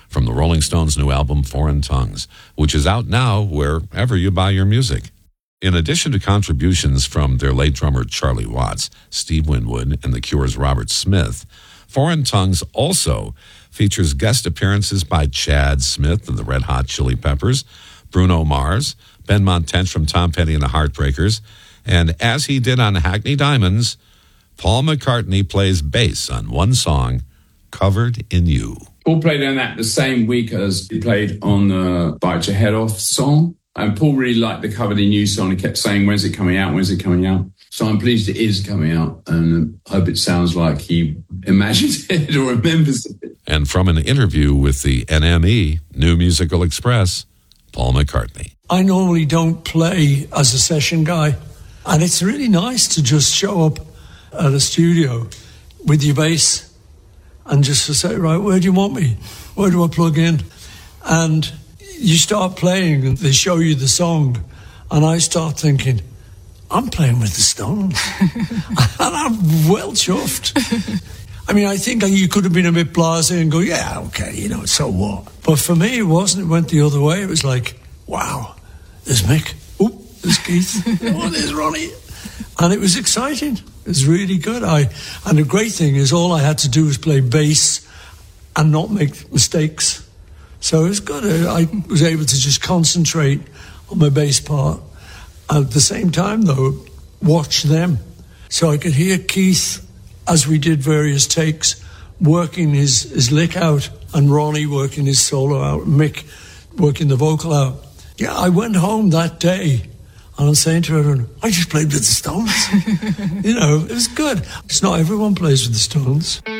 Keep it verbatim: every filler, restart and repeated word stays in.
from the Rolling Stones' new album, Foreign Tongues, which is out now wherever you buy your music. In addition to contributions from their late drummer Charlie Watts, Steve Winwood, and The Cure's Robert Smith, Foreign Tongues also features guest appearances by Chad Smith of the Red Hot Chili Peppers, Bruno Mars, Ben Montench from Tom Petty and the Heartbreakers, and as he did on Hackney Diamonds, Paul McCartney plays bass on one song, Covered in You. Paul played on that the same week as he played on the Bite Your Head Off song. And Paul really liked the Covered in You song. He kept saying, when's it coming out? When's it coming out? So I'm pleased it is coming out, and I hope it sounds like he imagined it or remembers it. And from an interview with the N M E, New Musical Express, Paul McCartney. I normally don't play as a session guy, and it's really nice to just show up at a studio with your bass and just to say, right, where do you want me? Where do I plug in? And you start playing and they show you the song, and I start thinking, I'm playing with the Stones. And I'm well chuffed. I mean, I think you could have been a bit blasé and go, yeah, okay, you know, so what? But for me, it wasn't. It went the other way. It was like, wow, there's Mick. Oh, there's Keith. Oh, there's Ronnie. And it was exciting. It was really good. I And the great thing is all I had to do was play bass and not make mistakes. So it was good. I was able to just concentrate on my bass part. At the same time, though, watch them. So I could hear Keith, as we did various takes, working his, his lick out, and Ronnie working his solo out, Mick working the vocal out. Yeah, I went home that day, and I'm saying to everyone, I just played with the Stones. You know, it was good. It's not everyone plays with the Stones.